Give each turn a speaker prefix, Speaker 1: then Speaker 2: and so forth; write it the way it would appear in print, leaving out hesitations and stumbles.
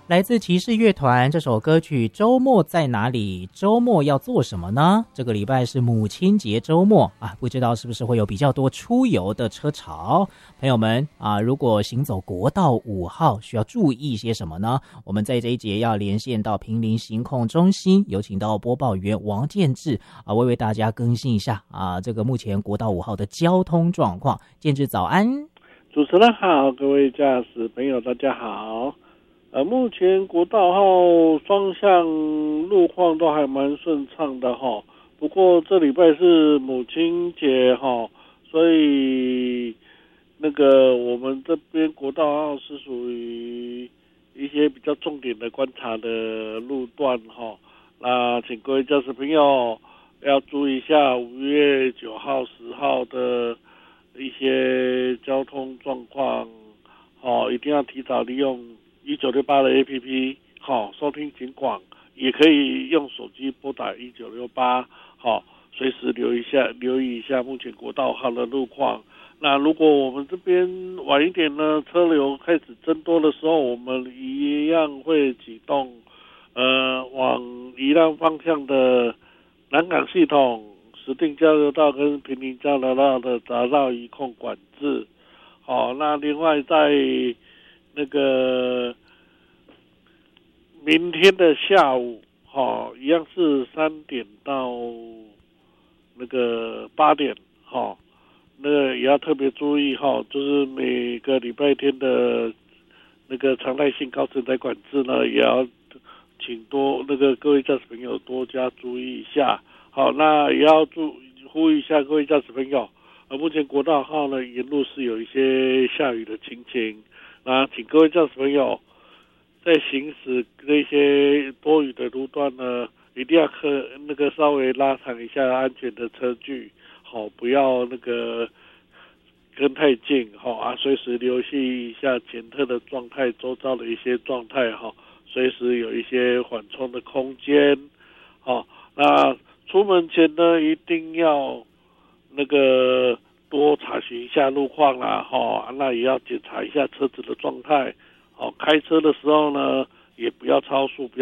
Speaker 1: 来自骑士乐团这首歌曲《周末在哪里》，周末要做什么呢？这个礼拜是母亲节周末啊，不知道是不是会有比较多出游的车潮？朋友们啊，如果行走国道5号，需要注意些什么呢？我们在这一节要连线到坪林行控中心，有请到播报员王建志啊，为大家更新一下啊，这个目前国道5号的交通状况。建志早安。
Speaker 2: 主持人好，各位驾驶朋友大家好。目前国道号双向路况都还蛮顺畅的哈，不过这礼拜是母亲节哈，所以我们这边国道号是属于一些比较重点的观察的路段哈。那请各位驾驶朋友要注意一下5月9号、10号的一些交通状况，一定要提早利用1968的 APP， 收听警广，也可以用手机拨打1968，随时留意一下目前国道号的路况。那如果我们这边晚一点呢，车流开始增多的时候，我们一样会启动往宜兰方向的南港系统、石碇交流道跟坪林交流道的匝道移控管制。那另外在明天的下午，一样是3点到8点，也要特别注意就是每个礼拜天的常态性高承载管制呢，也要请各位驾驶朋友多加注意一下。那也要呼吁一下各位驾驶朋友，目前国道号呢沿路是有一些下雨的情形，那请各位驾驶朋友在行驶这些多雨的路段呢，一定要稍微拉长一下安全的车距，不要跟太近，随时留意一下前侧的状态，周遭的一些状态，随时有一些缓冲的空间，那出门前呢，一定要多查询一下路况啦，那也要检查一下车子的状态，开车的时候呢，也不要超速，不